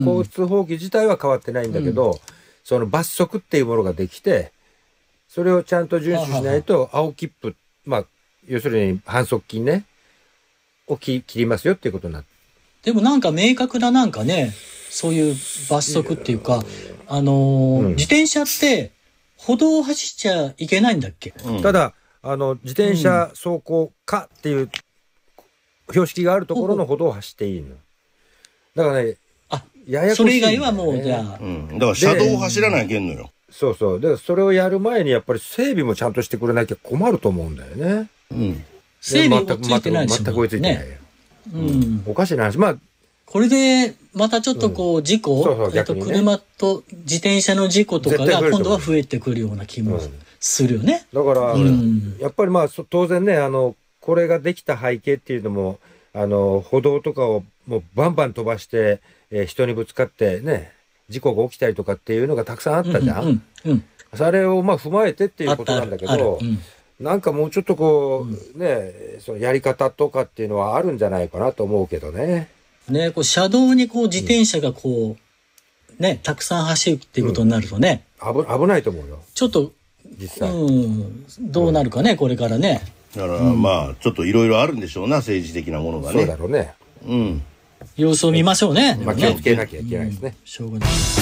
交通法規自体は変わってないんだけど、その罰則っていうものができて、それをちゃんと遵守しないと、青切符、まあ、要するに反則金ね、を切りますよっていうことになって。 でもなんか明確ななんかね、そういう罰則っていうか、自転車って歩道を走っちゃいけないんだっけ？ ただ、自転車走行可っていう標識があるところの歩道を走っていいの。だからね、ややこしいんだよね。 それ以外はもうじゃあ。 だから車道を走らないけんのよ。 そうそう。で、それをやる前にやっぱり整備もちゃんとしてくれなきゃ困ると思うんだよね。 整備追いついてないでしょ。 全く追いついてないよ。おかしいな話。まあ、 これで、またちょっとこう、事故、車と自転車の事故とかが今度は増えてくるような気もするよね。 だから、やっぱりまあ、当然ね、これができた背景っていうのも、歩道とかをもうバンバン飛ばして、人にぶつかってね、事故が起きたりとかっていうのがたくさんあったじゃん。それをまあ踏まえてっていうことなんだけど、なんかもうちょっとこう、ね、そのやり方とかっていうのはあるんじゃないかなと思うけどね。 ね、こう車道にこう自転車がこう、ね、たくさん走るっていうことになるとね。 危ないと思うよ。 ちょっと、 実際。 どうなるかね、これからね。 だからまあ、ちょっといろいろあるんでしょうな、政治的なものがね。 そうだろうね。 様子を見ましょうね。 まあ気をつけなきゃいけないですね。 しょうがない。